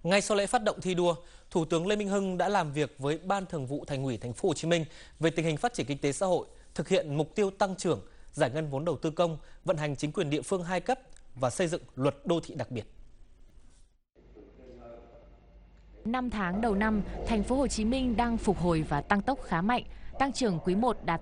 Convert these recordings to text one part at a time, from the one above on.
Ngay sau lễ phát động thi đua, Thủ tướng Lê Minh Hưng đã làm việc với Ban Thường vụ Thành ủy Thành phố Hồ Chí Minh về tình hình phát triển kinh tế xã hội, thực hiện mục tiêu tăng trưởng, giải ngân vốn đầu tư công, vận hành chính quyền địa phương 2 cấp và xây dựng luật đô thị đặc biệt. 5 tháng đầu năm, Thành phố Hồ Chí Minh đang phục hồi và tăng tốc khá mạnh. Tăng trưởng quý 1 đạt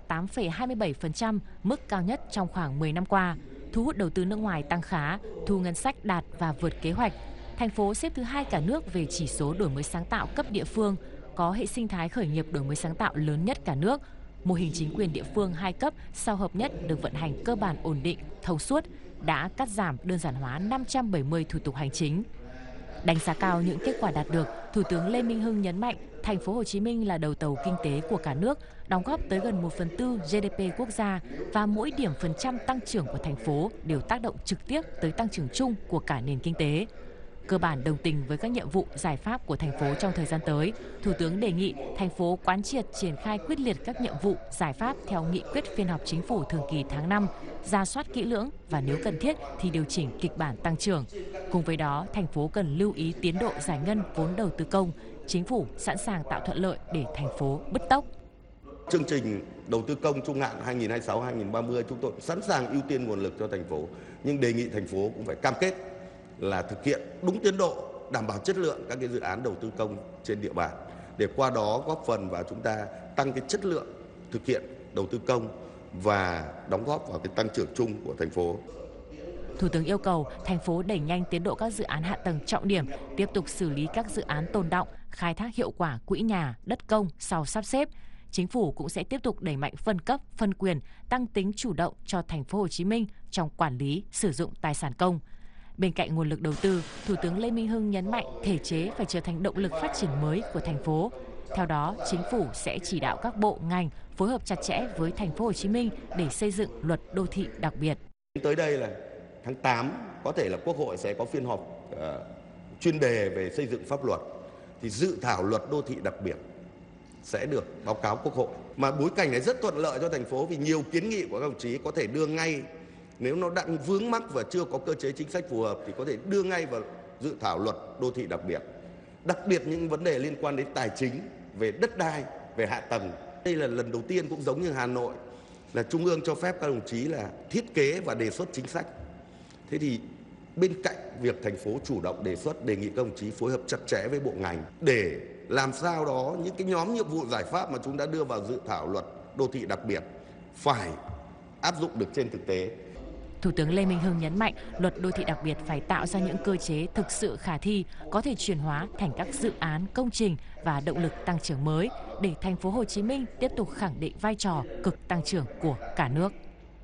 8,27%, mức cao nhất trong khoảng 10 năm qua. Thu hút đầu tư nước ngoài tăng khá, thu ngân sách đạt và vượt kế hoạch. Thành phố xếp thứ 2 cả nước về chỉ số đổi mới sáng tạo cấp địa phương, có hệ sinh thái khởi nghiệp đổi mới sáng tạo lớn nhất cả nước. Mô hình chính quyền địa phương 2 cấp sau hợp nhất được vận hành cơ bản ổn định, thông suốt, đã cắt giảm đơn giản hóa 570 thủ tục hành chính. Đánh giá cao những kết quả đạt được, Thủ tướng Lê Minh Hưng nhấn mạnh Thành phố Hồ Chí Minh là đầu tàu kinh tế của cả nước, đóng góp tới gần 1/4 GDP quốc gia và mỗi điểm phần trăm tăng trưởng của thành phố đều tác động trực tiếp tới tăng trưởng chung của cả nền kinh tế. Cơ bản đồng tình với các nhiệm vụ, giải pháp của thành phố trong thời gian tới, Thủ tướng đề nghị thành phố quán triệt triển khai quyết liệt các nhiệm vụ, giải pháp theo nghị quyết phiên họp chính phủ thường kỳ tháng 5, rà soát kỹ lưỡng và nếu cần thiết thì điều chỉnh kịch bản tăng trưởng. Cùng với đó, thành phố cần lưu ý tiến độ giải ngân vốn đầu tư công, chính phủ sẵn sàng tạo thuận lợi để thành phố bứt tốc. Chương trình đầu tư công trung hạn 2026-2030 chúng tôi sẵn sàng ưu tiên nguồn lực cho thành phố, nhưng đề nghị thành phố cũng phải cam kết là thực hiện đúng tiến độ, đảm bảo chất lượng các cái dự án đầu tư công trên địa bàn, để qua đó góp phần vào chúng ta tăng cái chất lượng thực hiện đầu tư công và đóng góp vào cái tăng trưởng chung của thành phố. Thủ tướng yêu cầu thành phố đẩy nhanh tiến độ các dự án hạ tầng trọng điểm, tiếp tục xử lý các dự án tồn đọng, khai thác hiệu quả quỹ nhà, đất công sau sắp xếp. Chính phủ cũng sẽ tiếp tục đẩy mạnh phân cấp, phân quyền, tăng tính chủ động cho thành phố Hồ Chí Minh trong quản lý, sử dụng tài sản công. Bên cạnh nguồn lực đầu tư, Thủ tướng Lê Minh Hưng nhấn mạnh thể chế phải trở thành động lực phát triển mới của thành phố. Theo đó, chính phủ sẽ chỉ đạo các bộ ngành phối hợp chặt chẽ với thành phố Hồ Chí Minh để xây dựng luật đô thị đặc biệt. Tới đây là tháng 8 có thể là Quốc hội sẽ có phiên họp chuyên đề về xây dựng pháp luật, thì dự thảo luật đô thị đặc biệt sẽ được báo cáo Quốc hội. Mà bối cảnh này rất thuận lợi cho thành phố vì nhiều kiến nghị của các đồng chí có thể đưa ngay, nếu nó đang vướng mắc và chưa có cơ chế chính sách phù hợp thì có thể đưa ngay vào dự thảo luật đô thị đặc biệt. Đặc biệt những vấn đề liên quan đến tài chính, về đất đai, về hạ tầng. Đây là lần đầu tiên cũng giống như Hà Nội là Trung ương cho phép các đồng chí là thiết kế và đề xuất chính sách. Thế thì bên cạnh việc thành phố chủ động đề xuất, đề nghị các đồng chí phối hợp chặt chẽ với bộ ngành để làm sao đó những cái nhóm nhiệm vụ giải pháp mà chúng đã đưa vào dự thảo luật đô thị đặc biệt phải áp dụng được trên thực tế. Thủ tướng Lê Minh Hưng nhấn mạnh luật đô thị đặc biệt phải tạo ra những cơ chế thực sự khả thi, có thể chuyển hóa thành các dự án, công trình và động lực tăng trưởng mới để thành phố Hồ Chí Minh tiếp tục khẳng định vai trò cực tăng trưởng của cả nước.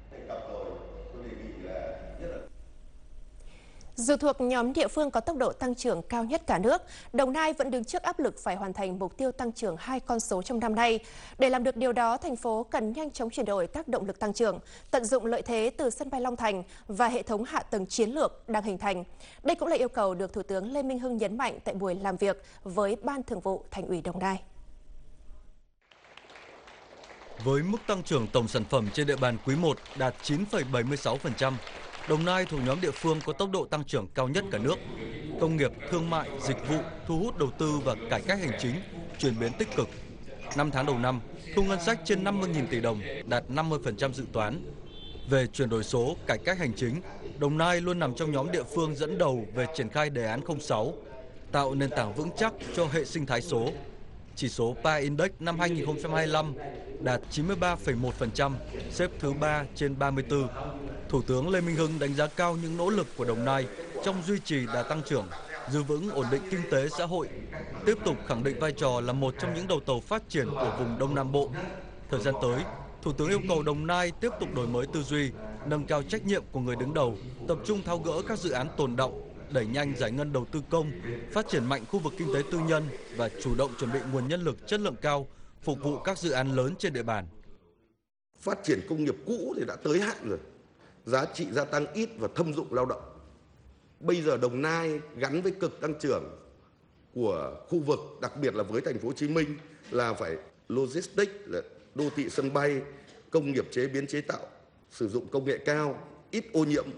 Dù thuộc nhóm địa phương có tốc độ tăng trưởng cao nhất cả nước, Đồng Nai vẫn đứng trước áp lực phải hoàn thành mục tiêu tăng trưởng 2 con số trong năm nay. Để làm được điều đó, thành phố cần nhanh chóng chuyển đổi các động lực tăng trưởng, tận dụng lợi thế từ sân bay Long Thành và hệ thống hạ tầng chiến lược đang hình thành. Đây cũng là yêu cầu được Thủ tướng Lê Minh Hưng nhấn mạnh tại buổi làm việc với Ban Thường vụ Thành ủy Đồng Nai. Với mức tăng trưởng tổng sản phẩm trên địa bàn quý 1 đạt 9,76%, Đồng Nai thuộc nhóm địa phương có tốc độ tăng trưởng cao nhất cả nước. Công nghiệp, thương mại, dịch vụ, thu hút đầu tư và cải cách hành chính chuyển biến tích cực. 5 tháng đầu năm, thu ngân sách trên 50.000 tỷ đồng, đạt 50% dự toán. Về chuyển đổi số, cải cách hành chính, Đồng Nai luôn nằm trong nhóm địa phương dẫn đầu về triển khai đề án 06, tạo nền tảng vững chắc cho hệ sinh thái số. Chỉ số PA Index năm 2025 đạt 93,1%, xếp thứ 3 trên 34. Thủ tướng Lê Minh Hưng đánh giá cao những nỗ lực của Đồng Nai trong duy trì đà tăng trưởng, giữ vững ổn định kinh tế xã hội, tiếp tục khẳng định vai trò là một trong những đầu tàu phát triển của vùng Đông Nam Bộ. Thời gian tới, Thủ tướng yêu cầu Đồng Nai tiếp tục đổi mới tư duy, nâng cao trách nhiệm của người đứng đầu, tập trung tháo gỡ các dự án tồn đọng, đẩy nhanh giải ngân đầu tư công, phát triển mạnh khu vực kinh tế tư nhân và chủ động chuẩn bị nguồn nhân lực chất lượng cao, phục vụ các dự án lớn trên địa bàn. Phát triển công nghiệp cũ thì đã tới hạn rồi, giá trị gia tăng ít và thâm dụng lao động. Bây giờ Đồng Nai gắn với cực tăng trưởng của khu vực, đặc biệt là với thành phố Hồ Chí Minh là phải logistics, là đô thị sân bay, công nghiệp chế biến chế tạo, sử dụng công nghệ cao, ít ô nhiễm